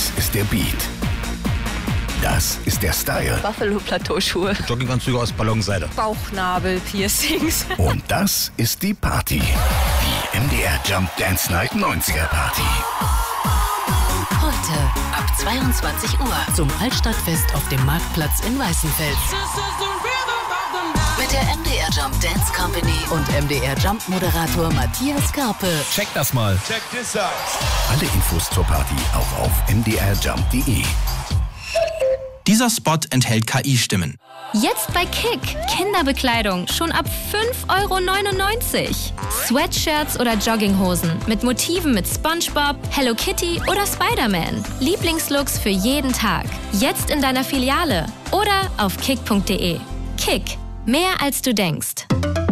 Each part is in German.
Das ist der Beat. Das ist der Style. Buffalo-Plateauschuhe. Jogginganzüge aus Ballonseide. Bauchnabel-Piercings. Und das ist die Party. Die MDR Jump Dance Night 90er Party. Heute ab 22 Uhr zum Altstadtfest auf dem Marktplatz in Weißenfels. Mit der MDR Jump Dance Company und MDR Jump Moderator Matthias Karpe. Check das mal. Check this out. Alle Infos zur Party auch auf mdrjump.de. Dieser Spot enthält KI-Stimmen. Jetzt bei Kick. Kinderbekleidung schon ab 5,99 €. Sweatshirts oder Jogginghosen mit Motiven mit SpongeBob, Hello Kitty oder Spider-Man. Lieblingslooks für jeden Tag. Jetzt in deiner Filiale oder auf kick.de. Kick. Mehr als du denkst.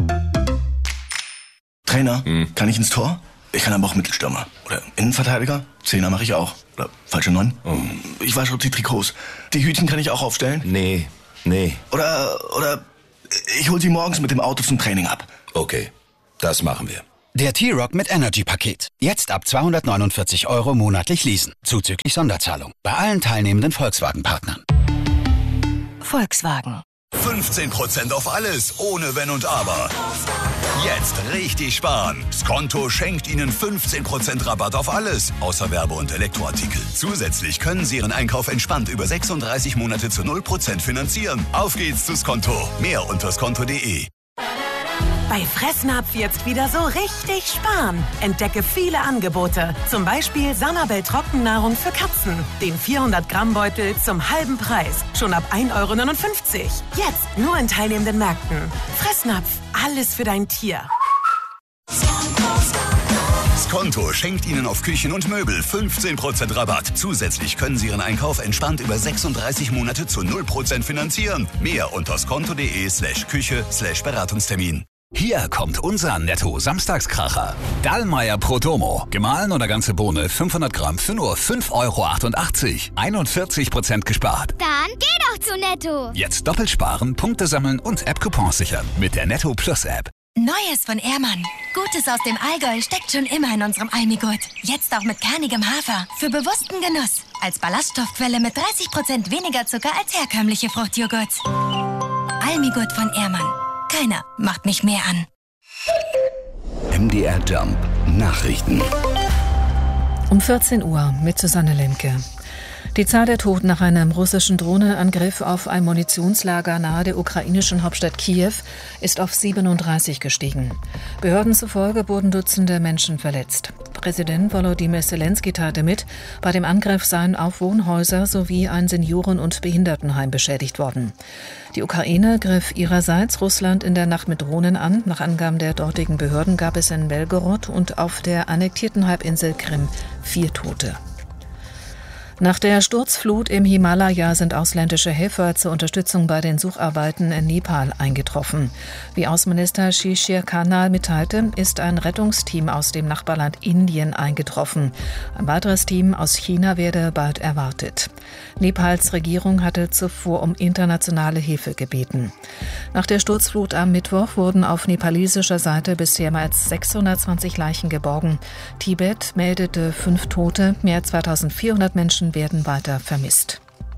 Trainer, kann ich ins Tor? Ich kann aber auch Mittelstürmer. Oder Innenverteidiger? Zehner mache ich auch. Oder falsche 9? Ich wasche die Trikots. Die Hütchen kann ich auch aufstellen? Nee. Oder ich hol sie morgens mit dem Auto zum Training ab. Okay, das machen wir. Der T-Rock mit Energy-Paket. Jetzt ab 249 € monatlich leasen. Zuzüglich Sonderzahlung. Bei allen teilnehmenden Volkswagen-Partnern. Volkswagen. 15% auf alles, ohne Wenn und Aber. Jetzt richtig sparen. Skonto schenkt Ihnen 15% Rabatt auf alles, außer Werbe- und Elektroartikel. Zusätzlich können Sie Ihren Einkauf entspannt über 36 Monate zu 0% finanzieren. Auf geht's zu Skonto. Mehr unter skonto.de. Bei Fressnapf jetzt wieder so richtig sparen. Entdecke viele Angebote. Zum Beispiel Sanabel Trockennahrung für Katzen. Den 400-Gramm-Beutel zum halben Preis. Schon ab 1,59 €. Jetzt nur in teilnehmenden Märkten. Fressnapf. Alles für dein Tier. Skonto schenkt Ihnen auf Küchen und Möbel 15% Rabatt. Zusätzlich können Sie Ihren Einkauf entspannt über 36 Monate zu 0% finanzieren. Mehr unter skonto.de/Küche/Beratungstermin. Hier kommt unser Netto-Samstagskracher. Dallmayr Prodomo. Gemahlen oder ganze Bohne 500 Gramm für nur 5,88 €. 41% gespart. Dann geh doch zu Netto. Jetzt doppelt sparen, Punkte sammeln und App-Coupons sichern. Mit der Netto Plus App. Neues von Ehrmann. Gutes aus dem Allgäu steckt schon immer in unserem Almigurt. Jetzt auch mit kernigem Hafer. Für bewussten Genuss. Als Ballaststoffquelle mit 30% weniger Zucker als herkömmliche Fruchtjoghurts. Almigurt von Ehrmann. Keiner macht mich mehr an. MDR Jump Nachrichten. Um 14 Uhr mit Susanne Lemke. Die Zahl der Toten nach einem russischen Drohnenangriff auf ein Munitionslager nahe der ukrainischen Hauptstadt Kiew ist auf 37 gestiegen. Behörden zufolge wurden Dutzende Menschen verletzt. Präsident Volodymyr Zelensky teilte mit, bei dem Angriff seien auch Wohnhäuser sowie ein Senioren- und Behindertenheim beschädigt worden. Die Ukraine griff ihrerseits Russland in der Nacht mit Drohnen an. Nach Angaben der dortigen Behörden gab es in Belgorod und auf der annektierten Halbinsel Krim 4 Tote. Nach der Sturzflut im Himalaya sind ausländische Helfer zur Unterstützung bei den Sucharbeiten in Nepal eingetroffen. Wie Außenminister Shishir Khanna mitteilte, ist ein Rettungsteam aus dem Nachbarland Indien eingetroffen. Ein weiteres Team aus China werde bald erwartet. Nepals Regierung hatte zuvor um internationale Hilfe gebeten. Nach der Sturzflut am Mittwoch wurden auf nepalesischer Seite bisher mehr als 620 Leichen geborgen. Tibet meldete 5 Tote, mehr als 2400 Menschen werden weiter vermisst.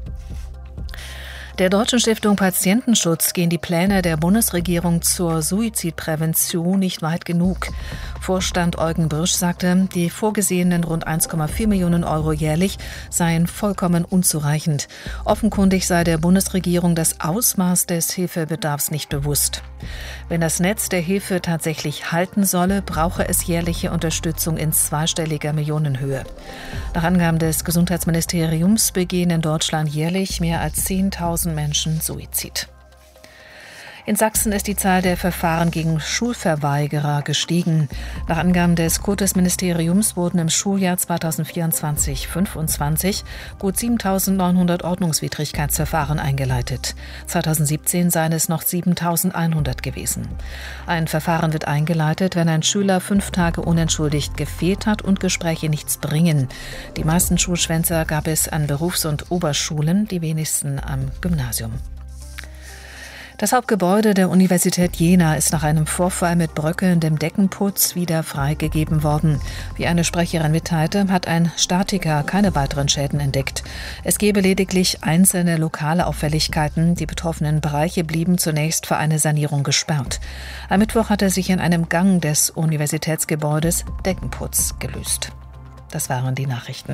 Der Deutschen Stiftung Patientenschutz gehen die Pläne der Bundesregierung zur Suizidprävention nicht weit genug. Vorstand Eugen Birsch sagte, die vorgesehenen rund 1,4 Millionen € jährlich seien vollkommen unzureichend. Offenkundig sei der Bundesregierung das Ausmaß des Hilfebedarfs nicht bewusst. Wenn das Netz der Hilfe tatsächlich halten solle, brauche es jährliche Unterstützung in zweistelliger Millionenhöhe. Nach Angaben des Gesundheitsministeriums begehen in Deutschland jährlich mehr als 10.000 Menschen Suizid. In Sachsen ist die Zahl der Verfahren gegen Schulverweigerer gestiegen. Nach Angaben des Kultusministeriums wurden im Schuljahr 2024/25 gut 7.900 Ordnungswidrigkeitsverfahren eingeleitet. 2017 seien es noch 7.100 gewesen. Ein Verfahren wird eingeleitet, wenn ein Schüler 5 Tage unentschuldigt gefehlt hat und Gespräche nichts bringen. Die meisten Schulschwänzer gab es an Berufs- und Oberschulen, die wenigsten am Gymnasium. Das Hauptgebäude der Universität Jena ist nach einem Vorfall mit bröckelndem Deckenputz wieder freigegeben worden. Wie eine Sprecherin mitteilte, hat ein Statiker keine weiteren Schäden entdeckt. Es gebe lediglich einzelne lokale Auffälligkeiten. Die betroffenen Bereiche blieben zunächst für eine Sanierung gesperrt. Am Mittwoch hatte sich in einem Gang des Universitätsgebäudes Deckenputz gelöst. Das waren die Nachrichten.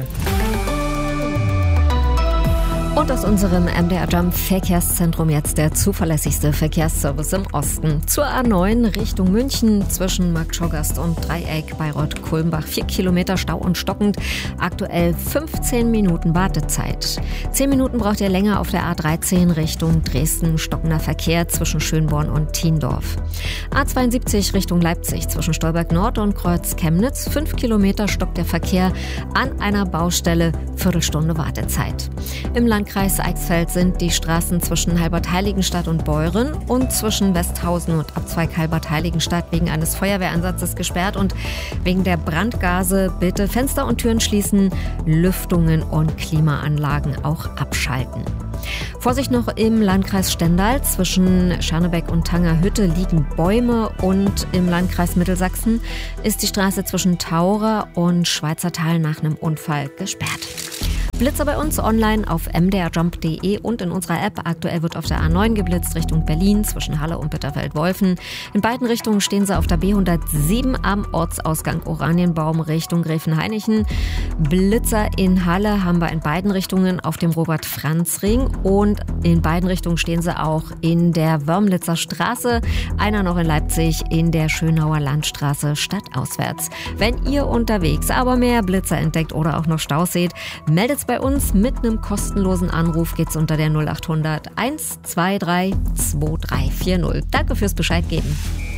Und aus unserem MDR Jump Verkehrszentrum jetzt der zuverlässigste Verkehrsservice im Osten. Zur A9 Richtung München zwischen Marktschorgast und Dreieck Bayreuth-Kulmbach. 4 Kilometer Stau und stockend. Aktuell 15 Minuten Wartezeit. 10 Minuten braucht ihr länger auf der A13 Richtung Dresden. Stockender Verkehr zwischen Schönborn und Thiendorf. A72 Richtung Leipzig zwischen Stolberg Nord und Kreuz Chemnitz. 5 Kilometer stockt der Verkehr an einer Baustelle. Viertelstunde Wartezeit. Im Landkreis Eichsfeld sind die Straßen zwischen Halbert-Heiligenstadt und Beuren und zwischen Westhausen und Abzweig Halbert-Heiligenstadt wegen eines Feuerwehreinsatzes gesperrt und wegen der Brandgase bitte Fenster und Türen schließen, Lüftungen und Klimaanlagen auch abschalten. Vorsicht noch im Landkreis Stendal. Zwischen Schernebeck und Tangerhütte liegen Bäume und im Landkreis Mittelsachsen ist die Straße zwischen Taurer und Schweizertal nach einem Unfall gesperrt. Blitzer bei uns online auf mdrjump.de und in unserer App. Aktuell wird auf der A9 geblitzt Richtung Berlin zwischen Halle und Bitterfeld-Wolfen. In beiden Richtungen stehen sie auf der B107 am Ortsausgang Oranienbaum Richtung Gräfenhainichen. Blitzer in Halle haben wir in beiden Richtungen auf dem Robert-Franz-Ring und in beiden Richtungen stehen sie auch in der Wörmlitzer Straße. Einer noch in Leipzig in der Schönauer Landstraße stadtauswärts. Wenn ihr unterwegs aber mehr Blitzer entdeckt oder auch noch Staus seht, meldet bei uns mit einem kostenlosen Anruf geht's unter der 0800 123 2340. Danke fürs Bescheid geben.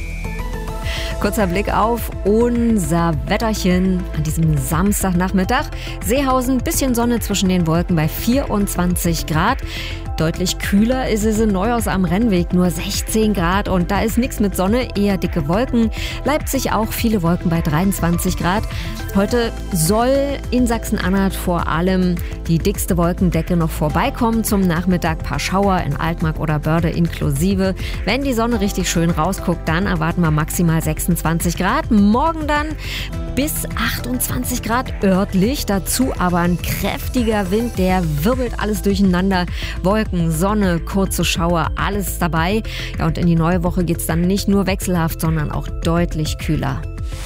Kurzer Blick auf unser Wetterchen an diesem Samstagnachmittag. Seehausen, bisschen Sonne zwischen den Wolken bei 24 Grad. Deutlich kühler ist es in Neuhaus am Rennweg, nur 16 Grad und da ist nichts mit Sonne, eher dicke Wolken. Leipzig auch viele Wolken bei 23 Grad. Heute soll in Sachsen-Anhalt vor allem die dickste Wolkendecke noch vorbeikommen. Zum Nachmittag ein paar Schauer in Altmark oder Börde inklusive. Wenn die Sonne richtig schön rausguckt, dann erwarten wir maximal 26 Grad. Morgen dann bis 28 Grad örtlich. Dazu aber ein kräftiger Wind, der wirbelt alles durcheinander. Wolken, Sonne, kurze Schauer, alles dabei. Ja, und in die neue Woche geht's dann nicht nur wechselhaft, sondern auch deutlich kühler.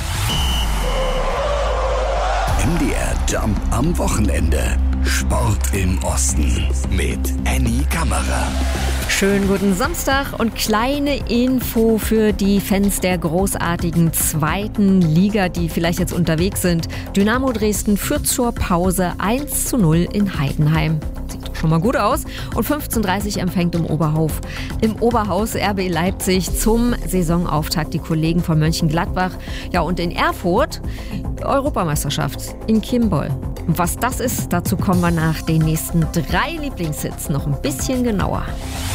MDR Jump am Wochenende. Sport im Osten mit Annie Kammerer. Schönen guten Samstag und kleine Info für die Fans der großartigen zweiten Liga, die vielleicht jetzt unterwegs sind. Dynamo Dresden führt zur Pause 1:0 in Heidenheim. Sieht doch schon mal gut aus. Und 15:30 empfängt im Oberhaus RB Leipzig zum Saisonauftakt die Kollegen von Mönchengladbach. Ja, und in Erfurt Europameisterschaft in Kimball. Was das ist, dazu kommen wir nach den nächsten 3 Lieblingshits noch ein bisschen genauer.